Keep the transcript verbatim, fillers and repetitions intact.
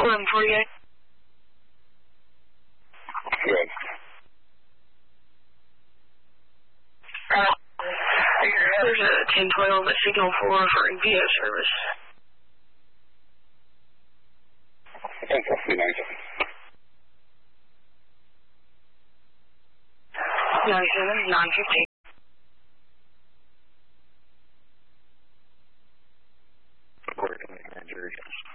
eleven forty-eight. Good. Uh, there's a ten twelve at Signal four for V O service. ten fifty-nine. ninety-seven, nine fifteen. According to Nigeria.